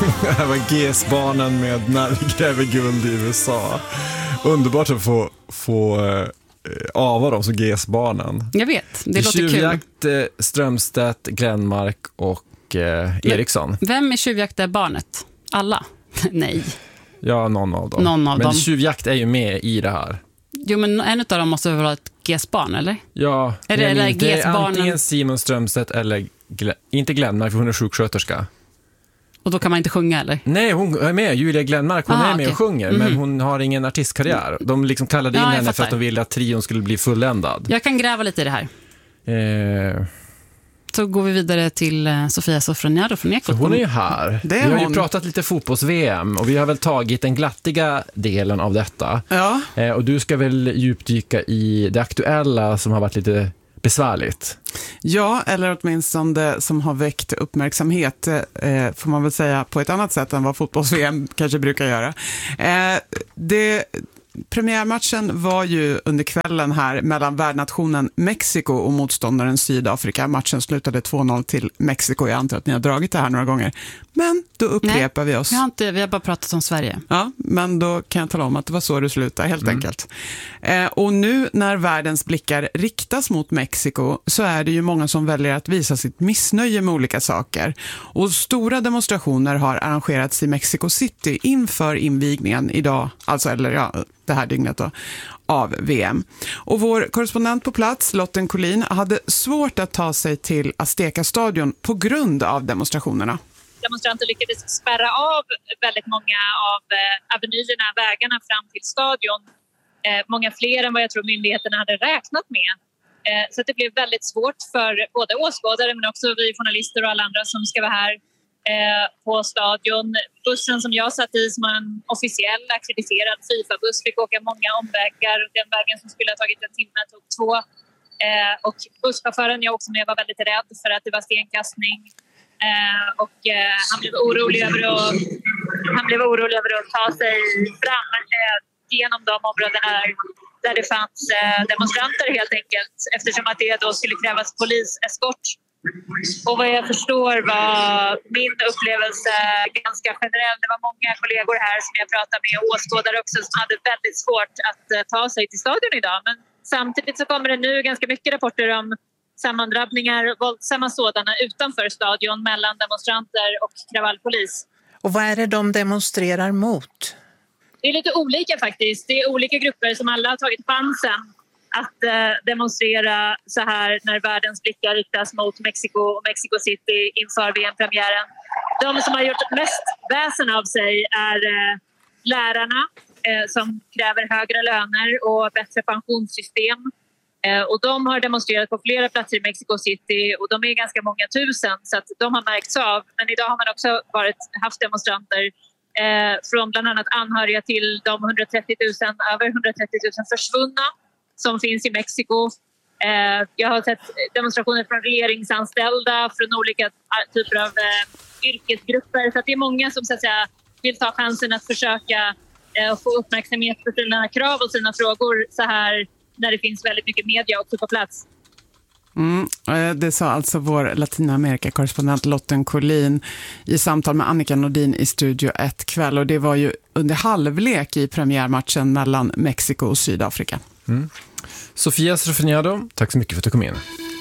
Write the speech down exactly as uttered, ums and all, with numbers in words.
Det här var G S-barnen med När vi gräver guld i U S A. Underbart att få, få eh, ava dem som G S-barnen. Jag vet, det låter Tjuvjakt, kul. eh, Strömstedt, Glenmark och eh, Eriksson. Vem är tjuvjakt är barnet? Alla? Nej. Ja, någon av dem. Någon av men dem. Tjuvjakt är ju med i det här. Jo, men en av dem måste vara ett G S-barn, eller? Ja, är det, eller det är G S-barnen? antingen Simon Strömstedt eller Gle- inte Glenmark, för hon är sjuksköterska. Och då kan man inte sjunga, eller? Nej, hon är med. Julia Glenmark, hon Aha, är med okay. och sjunger, Mm-hmm. men hon har ingen artistkarriär. De liksom kallade in Ja, jag henne för fattar. att de ville att trion skulle bli fulländad. Jag kan gräva lite i det här. Eh, Så går vi vidare till eh, Sofia Sofroniado från Ekot. hon är ju här. Det är vi har hon. ju pratat lite fotbolls-V M och vi har väl tagit den glattiga delen av detta. Ja. Eh, och du ska väl djupdyka i det aktuella som har varit lite besvärligt. Ja, eller åtminstone det som har väckt uppmärksamhet, eh, får man väl säga, på ett annat sätt än vad fotbolls-V M kanske brukar göra. Eh, det... Premiärmatchen var ju under kvällen här mellan värdnationen Mexiko och motståndaren Sydafrika. Matchen slutade två noll till Mexiko. Jag antar att ni har dragit det här några gånger. Men då upprepar Nej, vi oss. Vi har, inte, vi har bara pratat om Sverige. Ja, men då kan jag tala om att det var så det slutade, helt Mm. enkelt. Eh, och nu när världens blickar riktas mot Mexiko så är det ju många som väljer att visa sitt missnöje med olika saker. Och stora demonstrationer har arrangerats i Mexico City inför invigningen idag, alltså eller ja, det här dygnet då, av V M. Och vår korrespondent på plats, Lotten Collin, hade svårt att ta sig till Azteca-stadion på grund av demonstrationerna. Demonstranter lyckades spärra av väldigt många av eh, avenyerna, vägarna fram till stadion. Eh, många fler än vad jag tror myndigheterna hade räknat med. Eh, så att det blev väldigt svårt för både åskådare men också vi journalister och alla andra som ska vara här eh, på stadion. Bussen som jag satt i, som en officiell akkrediterad FIFA-buss, fick åka många omvägar. Den vägen som skulle ha tagit en timme tog två. Eh, och busschauffören jag också med var väldigt rädd för att det var stenkastning. Eh, och eh, han blev orolig över att, han blev orolig över att ta sig fram eh, genom de områden där, där det fanns eh, demonstranter helt enkelt, eftersom att det då skulle krävas poliseskort. Och vad jag förstår var min upplevelse ganska generell. Det var många kollegor här som jag pratade med och åskådare också som hade väldigt svårt att eh, ta sig till stadion idag. Men samtidigt så kommer det nu ganska mycket rapporter om sammandrabbningar, våldsamma sådana utanför stadion mellan demonstranter och kravallpolis. Och vad är det de demonstrerar mot? Det är lite olika faktiskt. Det är olika grupper som alla har tagit chansen att eh, demonstrera så här när världens blickar riktas mot Mexiko och Mexico City inför V M-premiären. De som har gjort mest väsen av sig är eh, lärarna eh, som kräver högre löner och bättre pensionssystem. Eh, och de har demonstrerat på flera platser i Mexico City och de är ganska många tusen så att de har märkts av. Men idag har man också varit, haft demonstranter eh, från bland annat anhöriga till de hundratrettio tusen, över hundratrettio tusen försvunna som finns i Mexiko. Eh, jag har sett demonstrationer från regeringsanställda, från olika typer av eh, yrkesgrupper. Så att det är många som så att säga, vill ta chansen att försöka eh, få uppmärksamhet för sina krav och sina frågor så här när det finns väldigt mycket media också på plats. Mm, det sa alltså vår Latinamerika-korrespondent Lotten Collin i samtal med Annika Nordin i Studio ett kväll. Och det var ju under halvlek i premiärmatchen mellan Mexiko och Sydafrika. Mm. Sofia Sofroniado, tack så mycket för att du kom in.